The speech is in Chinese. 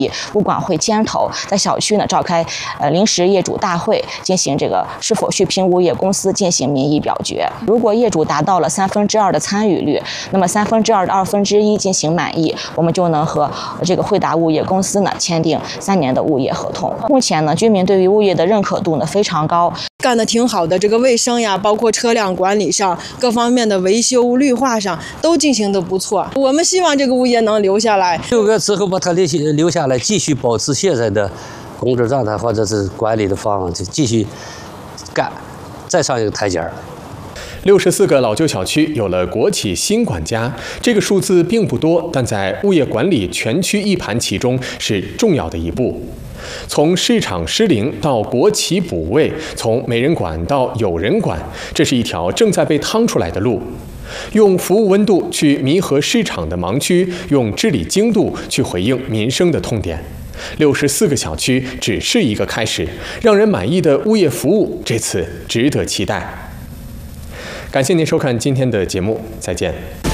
物管会牵头，在小区呢召开临时业主大会，进行这个是否续聘物业公司进行民意表决。如果业主达到了2/3的参与率，那么2/3的1/2进行满意，我们就能和这个惠达物业公司呢签订3年的物业合同。目前呢，居民对于物业的认可度呢非常高， 干得挺好的。这个卫生呀，包括车辆管理上各方面的维修、绿化上都进行得不错。我们希望这个物业能留下来。 6个月之后把它留下来，继续保持现在的工作状态或者是管理的方案，就继续干，再上一个台阶儿。 64个老旧小区有了国企新管家，这个数字并不多，但在物业管理全区一盘棋中是重要的一步。从市场失灵到国企补位，从没人管到有人管，这是一条正在被趟出来的路。用服务温度去弥合市场的盲区，用治理精度去回应民生的痛点。64个小区只是一个开始，让人满意的物业服务这次值得期待。感谢您收看今天的节目，再见。